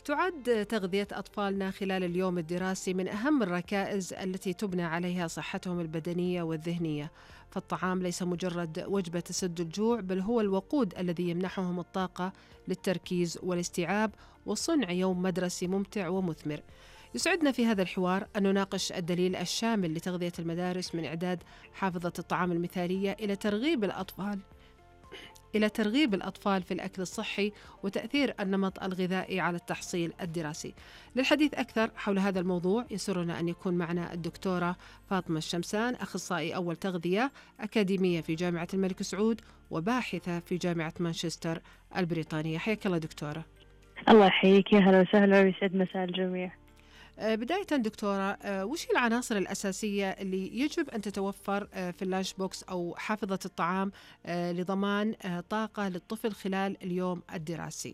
تعد تغذية أطفالنا خلال اليوم الدراسي من أهم الركائز التي تبنى عليها صحتهم البدنية والذهنية، فالطعام ليس مجرد وجبة تسد الجوع، بل هو الوقود الذي يمنحهم الطاقة للتركيز والاستيعاب وصنع يوم مدرسي ممتع ومثمر. يسعدنا في هذا الحوار أن نناقش الدليل الشامل لتغذية المدارس، من إعداد حافظة الطعام المثالية إلى ترغيب الأطفال في الأكل الصحي وتأثير النمط الغذائي على التحصيل الدراسي. للحديث أكثر حول هذا الموضوع يسرنا أن يكون معنا الدكتورة فاطمة الشمسان، أخصائي أول تغذية، أكاديمية في جامعة الملك سعود وباحثة في جامعة مانشستر البريطانية. حياك الله دكتورة. الله يحييك، يا هلا وسهلا ويسعد مساء الجميع. بداية دكتورة، وش هي العناصر الأساسية اللي يجب أن تتوفر في اللانش بوكس أو حافظة الطعام لضمان طاقة للطفل خلال اليوم الدراسي؟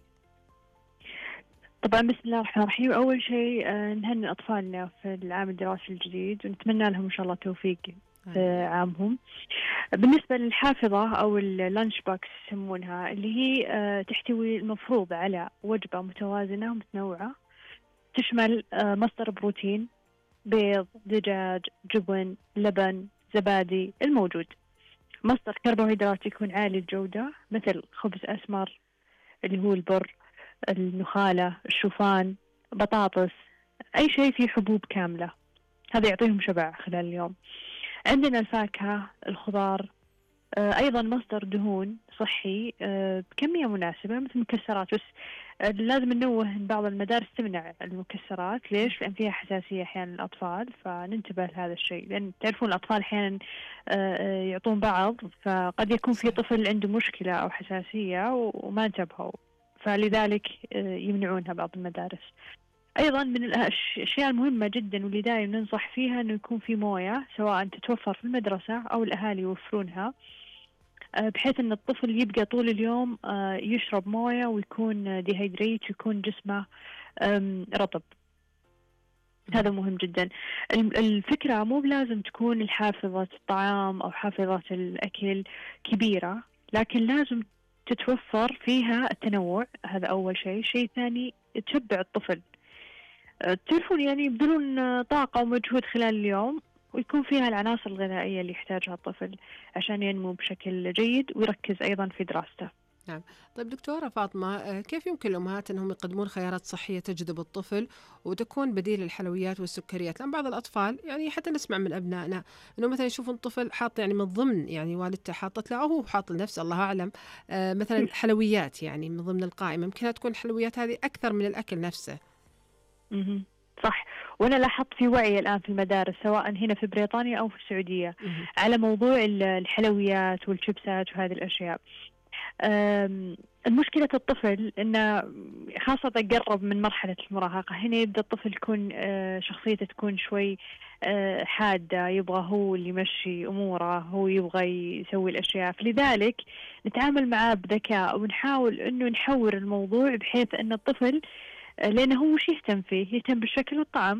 طبعا بسم الله الرحمن الرحيم. أول شيء نهنئ أطفالنا في العام الدراسي الجديد ونتمنى لهم إن شاء الله توفيق في عامهم. بالنسبة للحافظة أو اللانش بوكس يسمونها، اللي هي تحتوي المفروض على وجبة متوازنة ومتنوعة تشمل مصدر بروتين، بيض، دجاج، جبن، لبن، زبادي الموجود. مصدر كربوهيدرات يكون عالي الجودة مثل خبز أسمر اللي هو البر، النخالة، الشوفان، بطاطس، أي شيء فيه حبوب كاملة، هذا يعطيهم شبع خلال اليوم. عندنا الفاكهة، الخضار، أيضا مصدر دهون صحي بكمية مناسبة مثل المكسرات. بس لازم ننوه أن بعض المدارس تمنع المكسرات. ليش؟ لأن فيها حساسية أحيانا للأطفال، فننتبه لهذا الشيء، لأن تعرفون الأطفال أحيانا يعطون بعض، فقد يكون في طفل عنده مشكلة أو حساسية وما انتبهوا، فلذلك يمنعونها بعض المدارس. أيضا من الأشياء المهمة جدا واللي دائما ننصح فيها أنه يكون في موية، سواء تتوفر في المدرسة أو الأهالي يوفرونها، بحيث أن الطفل يبقى طول اليوم يشرب موية ويكون ديهيدريت، ويكون جسمه رطب. هذا مهم جدا. الفكرة مو بلازم تكون الحافظة الطعام أو حافظة الأكل كبيرة، لكن لازم تتوفر فيها التنوع. هذا أول شيء. شيء ثاني، تشبع الطفل. تعرفون يعني يبذلون طاقة ومجهود خلال اليوم، ويكون فيها العناصر الغذائية اللي يحتاجها الطفل عشان ينمو بشكل جيد ويركز أيضا في دراسته. نعم. طيب دكتورة فاطمة، كيف يمكن الأمهات أنهم يقدمون خيارات صحية تجذب الطفل وتكون بديل للحلويات والسكريات؟ لأن بعض الأطفال يعني حتى نسمع من أبنائنا أنه مثلا يشوفون طفل حاط يعني من ضمن يعني والدته حاطت له أو هو حاط لنفسه الله أعلم مثلا حلويات يعني من ضمن القائمة، يمكن تكون الحلويات هذه أكثر من الأكل نفسه. صح. وأنا لاحظت في وعي الآن في المدارس سواء هنا في بريطانيا أو في السعودية على موضوع الحلويات والشيبسات وهذه الأشياء. المشكلة الطفل إنه خاصة قرب من مرحلة المراهقة، هنا يبدأ الطفل يكون شخصيته تكون شوي حادة، يبغى هو اللي يمشي أموره، هو يبغى يسوي الأشياء، فلذلك نتعامل معاه بذكاء ونحاول إنه نحور الموضوع بحيث أن الطفل، لأنه هو وش يهتم فيه؟ يهتم بالشكل والطعم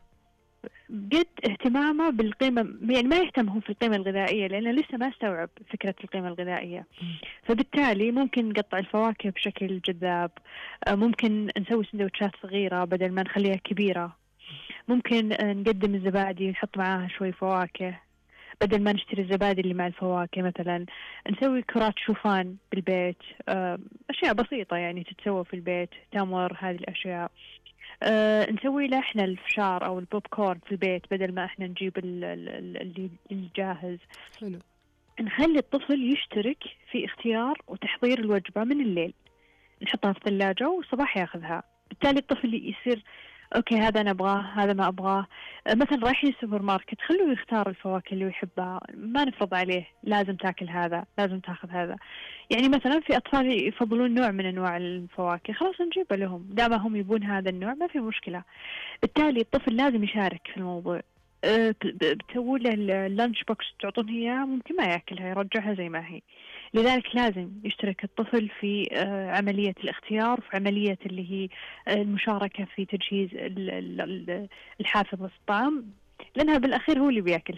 قد اهتمامه بالقيمة، يعني ما يهتم هو في القيمة الغذائية لأنه لسه ما استوعب فكرة القيمة الغذائية. فبالتالي ممكن نقطع الفواكه بشكل جذاب، ممكن نسوي سندوتشات صغيرة بدل ما نخليها كبيرة، ممكن نقدم الزبادي ونحط معاها شوي فواكه بدل ما نشتري الزبادي اللي مع الفواكه. مثلا نسوي كرات شوفان بالبيت، أشياء بسيطة يعني تتسوى في البيت، تمر، هذه الأشياء. نسوي له احنا الفشار او البوب كورن في البيت بدل ما احنا نجيب اللي الجاهز. حلو. نخلي الطفل يشترك في اختيار وتحضير الوجبة من الليل، نحطها في الثلاجة والصباح ياخذها. بالتالي الطفل يصير اوكي، هذا انا ابغاه، هذا ما ابغاه. مثلا رايحين السوبر ماركت، خلوه يختار الفواكه اللي يحبها، ما نفرض عليه لازم تاكل هذا، لازم تاخذ هذا. يعني مثلا في اطفال يفضلون نوع من انواع الفواكه، خلاص نجيبه لهم، دام هم يبون هذا النوع ما في مشكلة. بالتالي الطفل لازم يشارك في الموضوع. بتسووا له اللانش بوكس تعطون اياه، ممكن ما ياكلها، يرجعها زي ما هي. لذلك لازم يشترك الطفل في عملية الاختيار، في عملية اللي هي المشاركة في تجهيز الحافظ الطعام، لأنها بالأخير هو اللي بياكلها.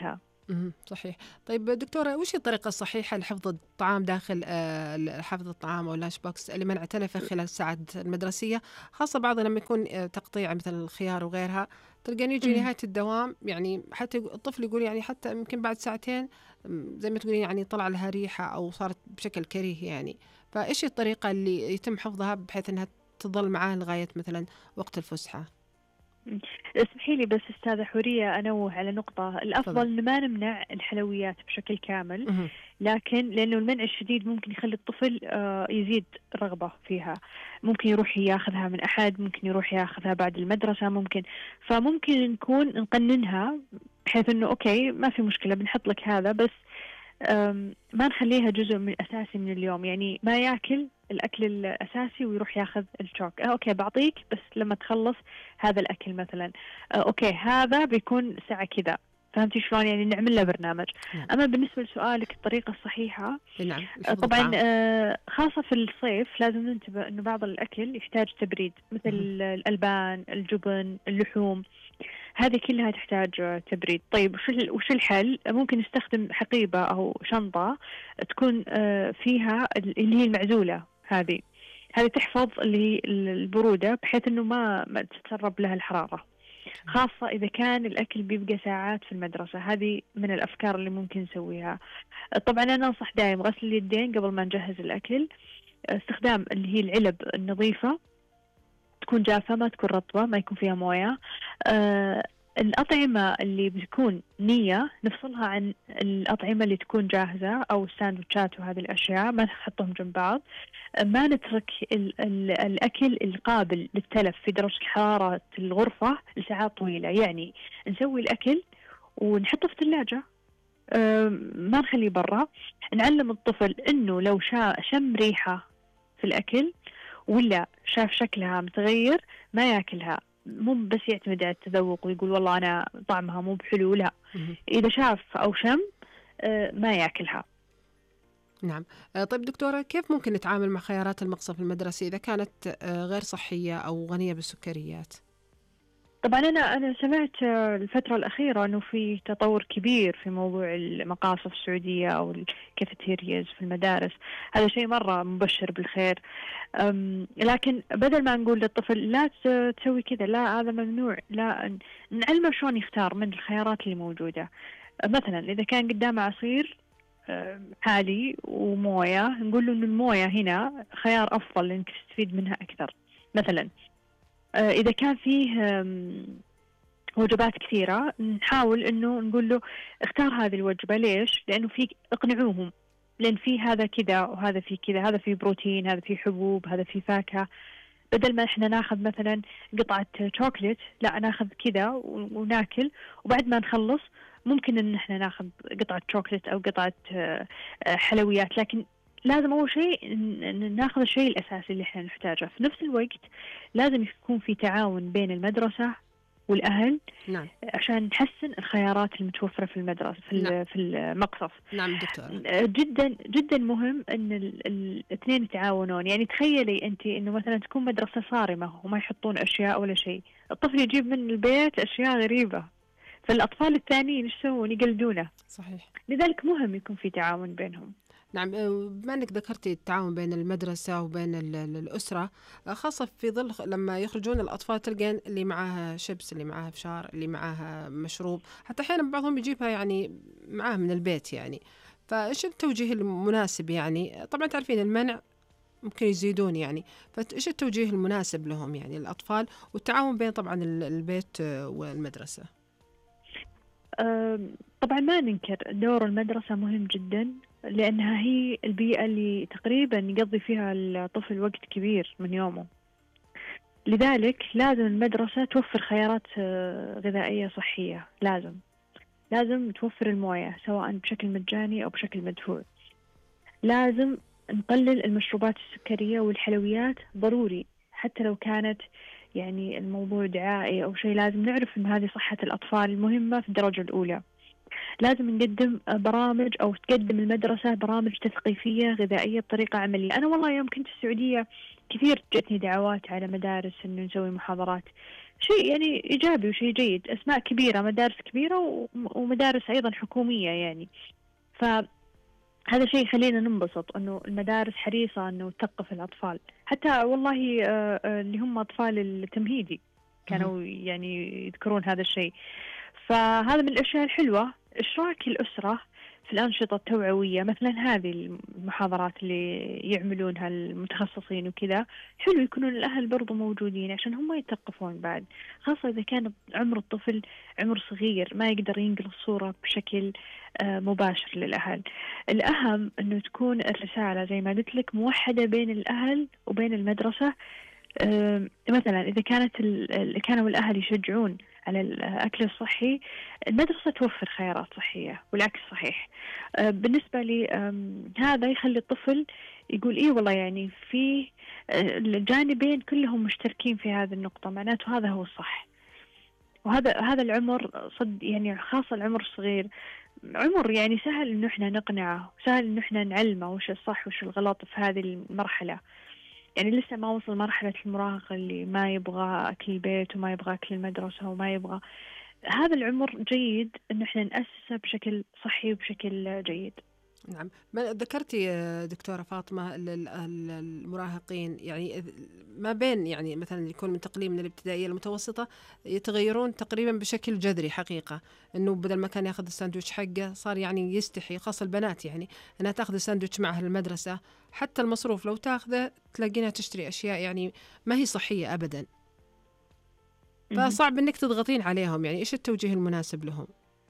صحيح. طيب دكتورة، وش الطريقة الصحيحة لحفظ الطعام داخل حفظ الطعام أو اللانش بوكس لمن اعتنفه خلال الساعات المدرسية، خاصة بعض لما يكون تقطيع مثل الخيار وغيرها، تلقين يجي مم. نهاية الدوام يعني حتى الطفل يقول يعني حتى يمكن بعد ساعتين زي ما تقولين يعني طلع لها ريحة أو صارت بشكل كريه يعني. فإيش الطريقة اللي يتم حفظها بحيث أنها تظل معاه لغاية مثلا وقت الفسحة؟ مم. اسمحي لي بس أستاذة حورية أنوه على نقطة. الأفضل تفضل. إن ما نمنع الحلويات بشكل كامل، مهم. لكن لأنه المنع الشديد ممكن يخلي الطفل يزيد رغبة فيها. ممكن يروح ياخذها من أحد، ممكن يروح ياخذها بعد المدرسة، فممكن نكون نقننها بحيث إنه أوكي ما في مشكلة بنحط لك هذا، بس ما نخليها جزء من أساسي من اليوم. يعني ما ياكل الأكل الأساسي ويروح ياخذ الشوك. أوكي بعطيك بس لما تخلص هذا الأكل مثلا. أوكي هذا بيكون ساعة كذا. فهمتي شلون؟ يعني نعمل له برنامج. نعم. أما بالنسبة لسؤالك الطريقة الصحيحة، نعم، لحفظ طبعا الطعام. خاصة في الصيف لازم ننتبه إنه بعض الأكل يحتاج تبريد، مثل مهم. الألبان، الجبن، اللحوم، هذه كلها تحتاج تبريد. طيب وش الحل؟ ممكن نستخدم حقيبة أو شنطة تكون فيها اللي هي المعزولة. هذه تحفظ اللي هي البرودة بحيث إنه ما تتسرب لها الحرارة، خاصة إذا كان الأكل بيبقى ساعات في المدرسة. هذه من الأفكار اللي ممكن نسويها. طبعا أنا أنصح دائم غسل اليدين قبل ما نجهز الأكل، استخدام اللي هي العلب النظيفة، تكون جافة ما تكون رطبة، ما يكون فيها موية. الأطعمة اللي بتكون نية نفصلها عن الأطعمة اللي تكون جاهزة أو الساندوتشات وهذه الأشياء، ما نحطهم جنب بعض. ما نترك الأكل القابل للتلف في درجة حرارة الغرفة لساعات طويلة. يعني نسوي الأكل ونحطه في الثلاجة، ما نخليه برا. نعلم الطفل إنه لو شم ريحة في الأكل ولا شاف شكلها متغير ما ياكلها. مو بس يعتمد على التذوق ويقول والله أنا طعمها مو بحلو، لا، مهم. إذا شاف أو شم ما ياكلها. نعم. طيب دكتورة، كيف ممكن نتعامل مع خيارات المقصف المدرسي إذا كانت غير صحية أو غنية بالسكريات؟ طبعا أنا سمعت الفترة الأخيرة أنه في تطور كبير في موضوع المقاصف السعودية أو الكافيتيرياز في المدارس. هذا شيء مرة مبشر بالخير. لكن بدل ما نقول للطفل لا تسوي كذا، لا هذا ممنوع، لا، نعلمه شلون يختار من الخيارات اللي موجودة. مثلا إذا كان قدامه عصير حالي وموية، نقول له إن الموية هنا خيار أفضل لأنك تستفيد منها أكثر. مثلا إذا كان فيه وجبات كثيرة، نحاول إنه نقول له اختار هذه الوجبة. ليش؟ لأنه في اقنعوهم، لأن في هذا كذا وهذا في كذا، هذا في بروتين، هذا في حبوب، هذا في فاكهة. بدل ما احنا ناخذ مثلا قطعة شوكليت، لا ناخذ كذا وناكل، وبعد ما نخلص ممكن ان احنا ناخذ قطعة شوكليت او قطعة حلويات. لكن لازم اول شيء ناخذ الشيء الاساسي اللي احنا نحتاجه. في نفس الوقت لازم يكون في تعاون بين المدرسة والأهل نعم. عشان نحسن الخيارات المتوفرة في المدرسة نعم. في المقصف. نعم دكتورة. جدا جدا مهم ان الاثنين يتعاونون. يعني تخيلي انت انه مثلا تكون مدرسة صارمة وما يحطون اشياء ولا شيء، الطفل يجيب من البيت اشياء غريبة، فالاطفال الثانيين ايش يسوون؟ يقلدونه. صحيح. لذلك مهم يكون في تعاون بينهم. نعم. بما أنك ذكرتي التعاون بين المدرسة وبين الأسرة، خاصة في ظل لما يخرجون الأطفال تلقين اللي معاها شيبس، اللي معاها فشار، اللي معاها مشروب، حتى أحيانا بعضهم يجيبها يعني معاه من البيت يعني. فإيش التوجيه المناسب؟ يعني طبعا تعرفين المنع ممكن يزيدون يعني، فإيش التوجيه المناسب لهم يعني الأطفال، والتعاون بين طبعا البيت والمدرسة؟ طبعا ما ننكر دور المدرسة مهم جدا، لأنها هي البيئة اللي تقريبا يقضي فيها الطفل وقت كبير من يومه. لذلك لازم المدرسة توفر خيارات غذائية صحية. لازم توفر الموية سواء بشكل مجاني أو بشكل مدفوع. لازم نقلل المشروبات السكرية والحلويات، ضروري حتى لو كانت يعني الموضوع دعائي أو شيء. لازم نعرف أن هذه صحة الأطفال مهمة في الدرجة الأولى. لازم نقدم برامج أو تقدم المدرسة برامج تثقيفية غذائية بطريقة عملية. أنا والله يوم كنت في السعودية كثير جتني دعوات على مدارس إنه نسوي محاضرات، شيء يعني إيجابي وشيء جيد. أسماء كبيرة، مدارس كبيرة ومدارس أيضا حكومية يعني. فهذا شيء يخلينا ننبسط إنه المدارس حريصة إنه تثقف الأطفال. حتى والله اللي هم أطفال التمهيدي كانوا يعني يذكرون هذا الشيء. فهذا من الأشياء الحلوة. إشراك الأسرة في الأنشطة التوعوية مثلا هذه المحاضرات اللي يعملونها المتخصصين وكذا، حلو يكونون الأهل برضو موجودين عشان هم يتثقفون بعد، خاصة إذا كان عمر الطفل عمر صغير ما يقدر ينقل الصورة بشكل مباشر للأهل. الأهم أنه تكون الرسالة زي ما قلت لك موحدة بين الأهل وبين المدرسة. مثلا إذا كانوا الأهل يشجعون على الأكل الصحي، المدرسة توفر خيارات صحية، والعكس صحيح. بالنسبة لي هذا يخلي الطفل يقول إيه والله يعني في الجانبين كلهم مشتركين في هذه النقطة، معناته هذا هو الصح. وهذا العمر صد يعني، خاصة العمر الصغير، عمر يعني سهل إنه إحنا نقنعه، سهل إنه إحنا نعلمه وش الصح وش الغلط في هذه المرحلة. يعني لسه ما وصل مرحلة المراهقة اللي ما يبغى أكل البيت وما يبغى أكل المدرسة وما يبغى. هذا العمر جيد إنه إحنا نأسسه بشكل صحي وبشكل جيد. نعم، ذكرتي دكتورة فاطمة المراهقين، يعني ما بين يعني مثلا يكون منتقلين من الابتدائية المتوسطة يتغيرون تقريبا بشكل جذري حقيقة، إنه بدل ما كان ياخذ الساندويتش حقه صار يعني يستحي، خاصة البنات يعني أنها تاخذ الساندويتش معها المدرسة. حتى المصروف لو تاخذه تلاقينها تشتري أشياء يعني ما هي صحية أبدا. فصعب إنك تضغطين عليهم، يعني إيش التوجيه المناسب لهم؟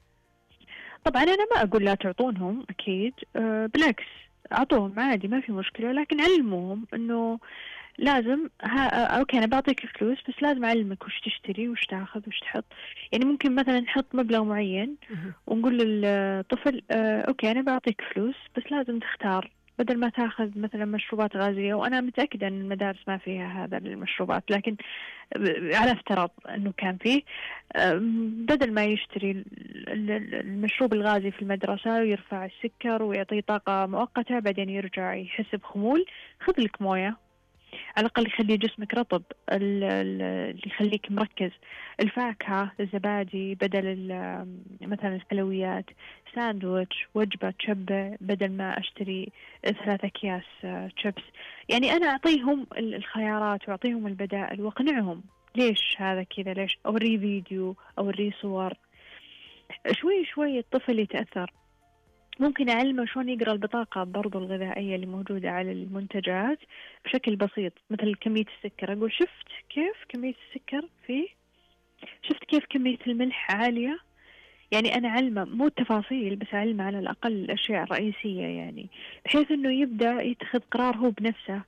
طبعا أنا ما أقول لا تعطونهم أكيد، بالعكس أعطوهم عادي ما في مشكلة، لكن علموهم إنه لازم أوكي أنا بعطيك فلوس بس لازم أعلمك وش تشتري وش تاخذ وش تحط. يعني ممكن مثلا نحط مبلغ معين ونقول للطفل أوكي أنا بعطيك فلوس بس لازم تختار، بدل ما تاخذ مثلا مشروبات غازية، وأنا متأكدة أن المدارس ما فيها هذا المشروبات، لكن على افتراض أنه كان فيه، بدل ما يشتري المشروب الغازي في المدرسة ويرفع السكر ويعطيه طاقة مؤقتة بعدين يرجع يحس بخمول، خذ لك موية على الأقل يخلي جسمك رطب، اللي يخليك مركز. الفاكهة، الزبادي بدل مثلا الحلويات، ساندويتش، وجبة تشبع بدل ما أشتري 3 أكياس شيبس. يعني أنا أعطيهم الخيارات وأعطيهم البدائل وأقنعهم ليش هذا كذا، ليش أوريه فيديو أوريه صور. شوي شوي الطفل يتأثر. ممكن أعلمه شلون يقرأ البطاقة برضو الغذائية اللي موجودة على المنتجات بشكل بسيط، مثل كمية السكر، أقول شفت كيف كمية السكر فيه، شفت كيف كمية الملح عالية. يعني أنا أعلمه مو التفاصيل بس أعلمه على الأقل الأشياء الرئيسية، يعني بحيث أنه يبدأ يتخذ قرار هو بنفسه،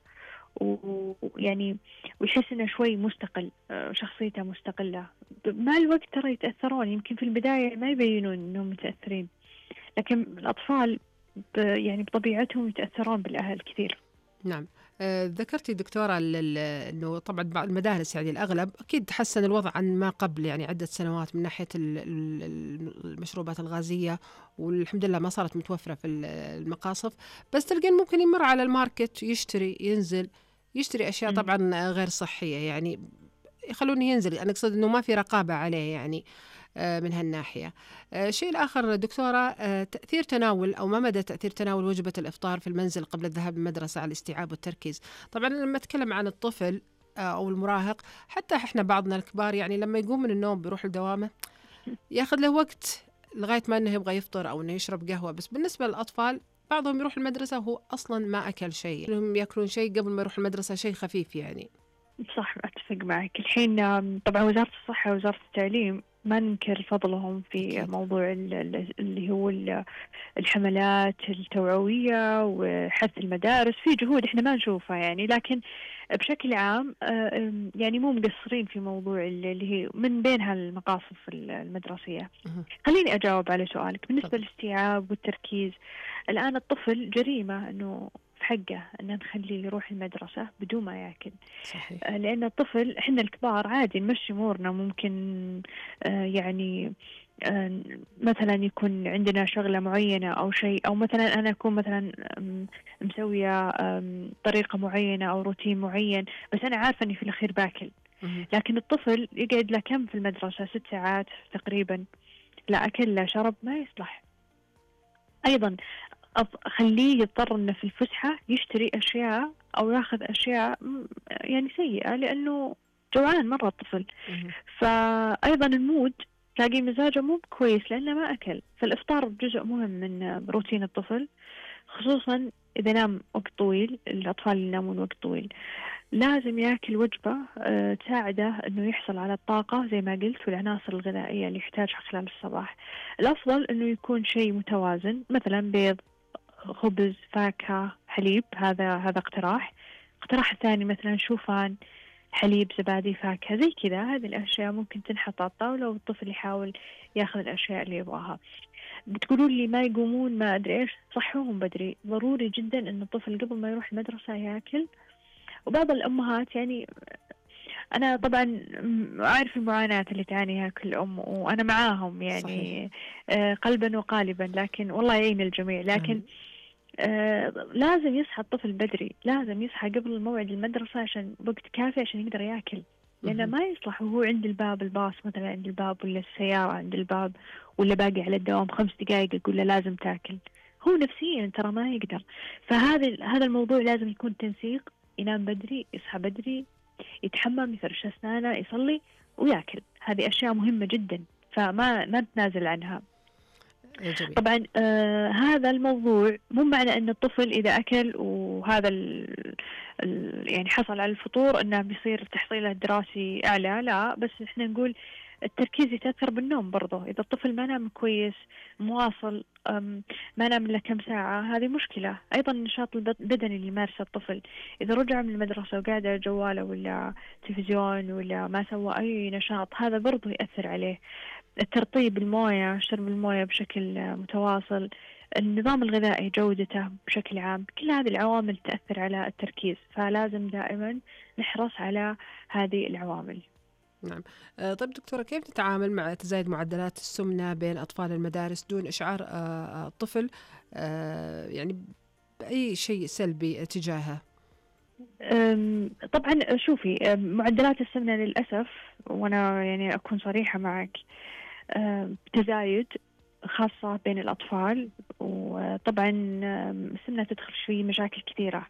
ويعني ويحس انه شوي مستقل، شخصيته مستقلة. مع الوقت ترى يتأثرون، يمكن في البداية ما يبينون انهم متأثرين، لكن الأطفال يعني بطبيعتهم يتأثرون بالأهل كثير. نعم. ذكرتي دكتورة أنه طبعا بعض المدارس يعني الأغلب أكيد تحسن الوضع عن ما قبل يعني عدة سنوات من ناحية المشروبات الغازية، والحمد لله ما صارت متوفرة في المقاصف، بس تلقين ممكن يمر على الماركت يشتري، ينزل يشتري أشياء طبعا غير صحية، يعني يخلوني ينزل. أنا أقصد أنه ما في رقابة عليه يعني من هالناحية. شيء الآخر دكتورة، تأثير تناول أو ما مدى تأثير تناول وجبة الإفطار في المنزل قبل الذهاب للمدرسة على الاستيعاب والتركيز؟ طبعا لما أتكلم عن الطفل أو المراهق، حتى إحنا بعضنا الكبار يعني لما يقوم من النوم بيروح لدوامه ياخذ له وقت لغاية ما أنه يبغى يفطر أو أنه يشرب قهوة. بس بالنسبة للأطفال بعضهم يروح المدرسة وهو أصلا ما أكل شيء، لهم يأكلون شيء قبل ما يروح المدرسة، شيء خفيف يعني. صح، أتفق معك. الحين طبعا وزارة الصحة ووزارة التعليم ما ننكر فضلهم في أكيد. موضوع اللي هو الحملات التوعوية وحث المدارس، في جهود احنا ما نشوفها يعني، لكن بشكل عام يعني مو مقصرين في موضوع اللي هي من بينها المقاصف المدرسية. خليني أجاوب على سؤالك بالنسبة للاستيعاب والتركيز. الآن الطفل جريمة أنه في حقه أن نخليه يروح المدرسة بدون ما يأكل. صحيح. لأن الطفل إحنا الكبار عادي نمشي أمورنا، ممكن يعني مثلا يكون عندنا شغلة معينة أو شيء، أو مثلا أنا أكون مثلا مسوية طريقة معينة أو روتين معين، بس أنا عارفة أني في الأخير باكل. لكن الطفل يقعد له كم في المدرسة 6 ساعات تقريبا، لا أكل لا شرب، ما يصلح. أيضا خليه يضطر أنه في الفسحة يشتري أشياء أو ياخذ أشياء يعني سيئة، لأنه جوعان مرة الطفل. فأيضا المود تلاقي مزاجه مو كويس لأنه ما أكل. فالإفطار جزء مهم من روتين الطفل، خصوصا إذا نام وقت طويل. الأطفال اللي ينامون وقت طويل لازم يأكل وجبة تساعده أنه يحصل على الطاقة زي ما قلت والعناصر الغذائية اللي يحتاجها خلال الصباح. الأفضل أنه يكون شيء متوازن، مثلا بيض، خبز، فاكهة، حليب. هذا اقتراح. اقتراح الثاني مثلا شوفان، حليب، زبادي، فاكهة، زي كذا. هذه الأشياء ممكن تنحط على الطاولة والطفل يحاول ياخذ الأشياء اللي يبغاها. بتقولوا لي ما يقومون ما أدري إيش، صحوهم بدري. ضروري جدا أن الطفل قبل ما يروح المدرسة يأكل. وبعض الأمهات يعني أنا طبعا أعرف المعاناة اللي تعانيها كل أم، وأنا معاهم يعني قلبا وقالبا، لكن والله يعين الجميع. لكن لازم يصحى الطفل بدري، لازم يصحى قبل موعد المدرسة عشان وقت كافي عشان يقدر يأكل. لأنه ما يصلح وهو عند الباب، الباص مثلا عند الباب ولا السيارة عند الباب ولا باقي على الدوام 5 دقائق يقول له لازم تأكل. هو نفسيا ترى ما يقدر. هذا الموضوع لازم يكون تنسيق. ينام بدري، يصحى بدري، يتحمم، يفرش أسنانه، يصلي ويأكل. هذه أشياء مهمة جدا، فما نتنازل عنها. جميل. طبعا هذا الموضوع مو معنى أن الطفل إذا أكل وهذا يعني حصل على الفطور أنه بيصير تحصيله الدراسي أعلى، لا. بس إحنا نقول التركيز يتأثر بالنوم برضه. إذا الطفل ما نام كويس مواصل، ما نام إلا كم ساعة، هذه مشكلة. أيضا النشاط البدني اللي يمارسه الطفل، إذا رجع من المدرسة وقاعد على جواله ولا تلفزيون ولا ما سوى أي نشاط، هذا برضه يأثر عليه. الترطيب، الموية، شرب الموية بشكل متواصل، النظام الغذائي جودته بشكل عام، كل هذه العوامل تأثر على التركيز. فلازم دائما نحرص على هذه العوامل. نعم. طيب دكتورة، كيف نتعامل مع تزايد معدلات السمنة بين أطفال المدارس دون إشعار الطفل يعني بأي شيء سلبي تجاهه؟ طبعا شوفي، معدلات السمنة للأسف، وأنا يعني أكون صريحة معك، تزايد خاصة بين الأطفال. وطبعا السمنة تدخل في مشاكل كثيرة،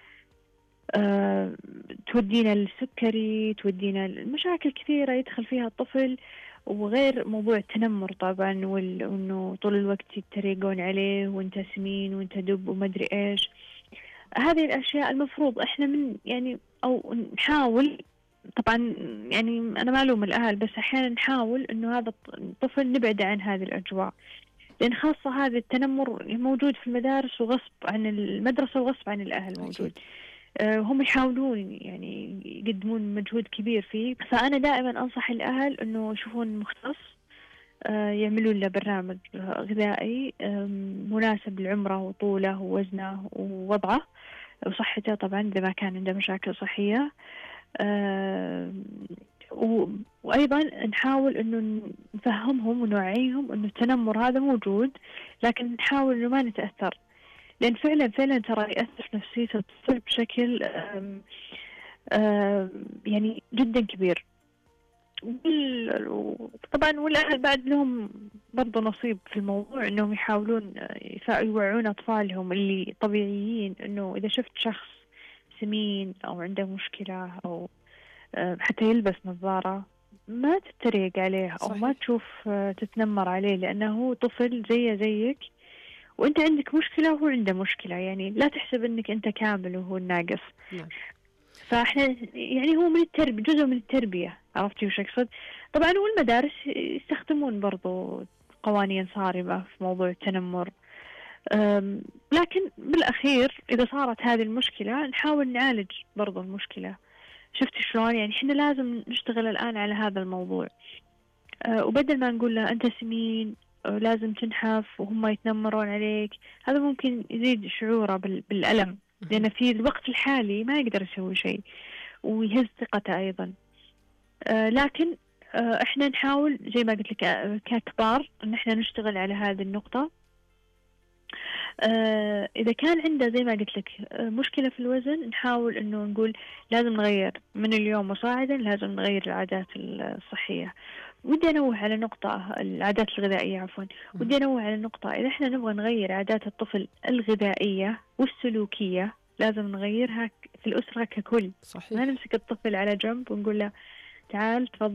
تودينا للسكري، تودينا لمشاكل كثيرة يدخل فيها الطفل. وغير موضوع التنمر طبعا، وإنه طول الوقت يتريقون عليه وانت سمين وانت دب ومدري إيش. هذه الأشياء المفروض إحنا من يعني أو نحاول. طبعا يعني أنا ما ألوم الأهل، بس أحيانا نحاول إنه هذا الطفل نبعد عن هذه الأجواء، لأن خاصة هذا التنمر موجود في المدارس وغصب عن المدرسة وغصب عن الأهل موجود. هم يحاولون يعني يقدمون مجهود كبير فيه. فأنا دائما أنصح الأهل إنه يشوفون مختص، يعملون له برنامج غذائي مناسب لعمره وطوله ووزنه ووضعه وصحته، طبعا إذا ما كان عنده مشاكل صحية. وأيضا نحاول أنه نفهمهم ونوعيهم أنه التنمر هذا موجود، لكن نحاول أنه ما نتأثر، لأن فعلا ترى يأثر في نفسية الطفل بشكل يعني جدا كبير. طبعا والأهل بعد لهم برضو نصيب في الموضوع، أنهم يحاولون يوعون أطفالهم اللي طبيعيين أنه إذا شفت شخص سمين أو عنده مشكلة أو حتى يلبس نظارة ما تتريق عليه أو ما تشوف تتنمر عليه، لأنه طفل زيك وأنت عندك مشكلة وهو عنده مشكلة. يعني لا تحسب أنك أنت كامل وهو الناقص. فإحنا يعني هو من التربية، جزء من التربية. عرفتي وش أقصد؟ طبعا والمدارس يستخدمون برضو قوانين صارمة في موضوع التنمر، لكن بالأخير إذا صارت هذه المشكلة نحاول نعالج برضو المشكلة. شفت شلون؟ يعني إحنا لازم نشتغل الآن على هذا الموضوع، وبدل ما نقول له أنت سمين لازم تنحف وهم يتنمرون عليك، هذا ممكن يزيد شعوره بالألم، لأن في الوقت الحالي ما يقدر يسوي شيء ويهز ثقته أيضا. لكن احنا نحاول زي ما قلت لك ككبار ان احنا نشتغل على هذه النقطة. إذا كان عنده زي ما قلت لك مشكلة في الوزن، نحاول إنه نقول لازم نغير من اليوم وصاعدا، لازم نغير العادات الصحية. ودي أنوه على نقطة، العادات الغذائية عفوا. ودي أنوه على نقطة، إذا إحنا نبغى نغير عادات الطفل الغذائية والسلوكية لازم نغيرها في الأسرة ككل. صحيح. ما نمسك الطفل على جنب ونقول له تعال تفضل